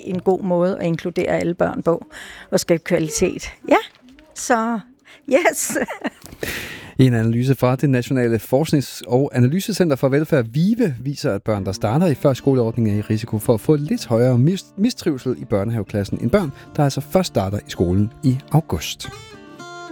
en god måde at inkludere alle børn på og skabe kvalitet. Ja, så yes. En analyse fra det Nationale Forsknings- og Analysecenter for Velfærd, VIVE, viser, at børn, der starter i førskoleordningen, er i risiko for at få lidt højere mistrivsel i børnehaveklassen end børn, der altså først starter i skolen i august.